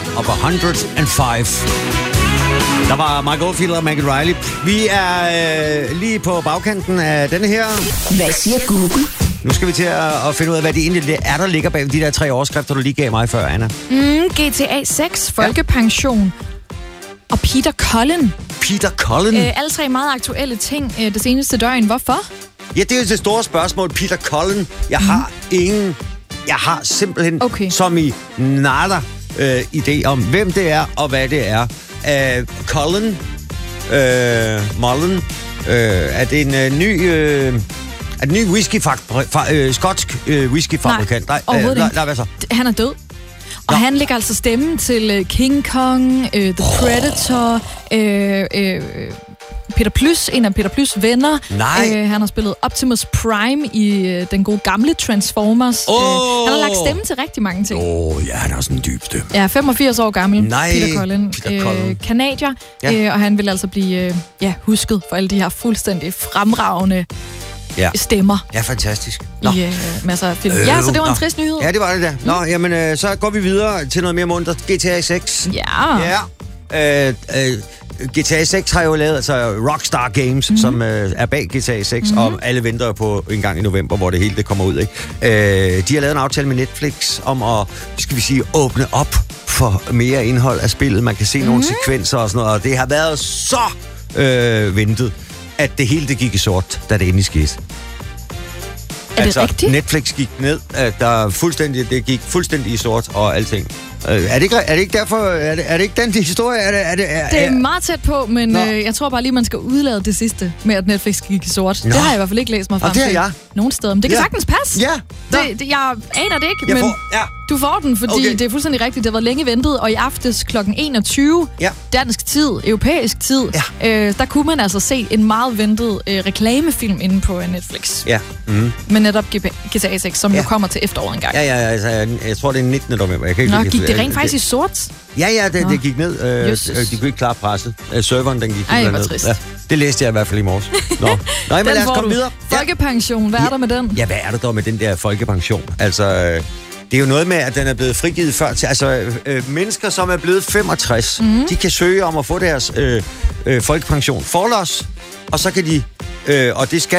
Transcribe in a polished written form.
of 105. Der var Michael Oldfield og Maggie Riley. Vi er lige på bagkanten af denne her. Hvad siger Google? Nu skal vi til at finde ud af, hvad det egentlig er, der ligger bag de der 3 overskrifter, du lige gav mig før, Anna. GTA 6, Folkepension og Peter Cullen. Peter Cullen? Alle 3 meget aktuelle ting det seneste døgn. Hvorfor? Ja, det er jo det store spørgsmål. Peter Cullen. Jeg har simpelthen som i nada idé om, hvem det er og hvad det er. Cullen, Mullen, er det en ny skotsk whiskyfabrikant? Nej, overhovedet ikke. Hvad så? Han er død. Og han lægger altså stemmen til King Kong, The Predator, Peter Plys, en af Peter Plys' venner. Han har spillet Optimus Prime i den gode gamle Transformers. Han har lagt stemme til rigtig mange ting. Ja, han har sådan en dyb stemme. Ja, 85 år gammel, Peter Cullen. Canadier, og han vil altså blive husket for alle de her fuldstændig fremragende stemmer. Ja, fantastisk. I masser af film. Så det var en trist nyhed. Ja, det var det der. Jamen, så går vi videre til noget mere munter. GTA 6. Ja. GTA 6 har jo lavet Rockstar Games, som er bag GTA 6, og alle venter på en gang i november, hvor det hele det kommer ud. Ikke? De har lavet en aftale med Netflix om at, skal vi sige, åbne op for mere indhold af spillet. Man kan se nogle sekvenser og sådan noget, og det har været så ventet, at det hele det gik i sort, da det endelig skete. Er det rigtigt? Netflix gik ned, det gik fuldstændig i sort og alting. Er det ikke derfor? Er det ikke den historie? Det er meget tæt på, men jeg tror bare lige, man skal udlade det sidste med, at Netflix gik i sort. Det har jeg i hvert fald ikke læst mig frem til. Og det har jeg. Nogle steder. Men det kan sagtens passe. Ja. Jeg aner det ikke, men du får den, fordi det er fuldstændig rigtigt. Det har været længe ventet, og i aftes kl. 21, dansk tid, europæisk tid, der kunne man altså se en meget ventet reklamefilm inde på Netflix. Ja. Men netop GTA 6, som jo kommer til efteråret engang. Jeg tror, det er 19. november. Jeg kan ikke gik det rent faktisk i sort? Ja, det gik ned. De kunne ikke klare presset. Serveren, den gik ned. Trist. Ja, det læste jeg i hvert fald i morges. Nå, men lad os komme videre. Folkepension, hvad er der med den? Ja, hvad er der dog med den der folkepension? Altså, det er jo noget med, at den er blevet frigivet før til... Altså, mennesker, som er blevet 65, de kan søge om at få deres folkepension forlods, og så kan de... og det skal